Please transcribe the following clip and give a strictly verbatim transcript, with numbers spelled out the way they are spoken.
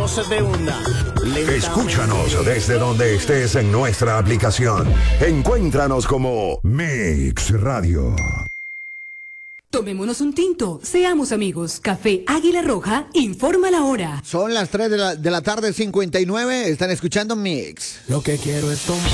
Vámonos de una. Escúchanos desde donde estés en nuestra aplicación. Encuéntranos como Mix Radio. Tomémonos un tinto, seamos amigos. Café Águila Roja informa la hora. Son las tres de la, de la tarde, cincuenta y nueve. Están escuchando Mix. Lo que quiero es tomar.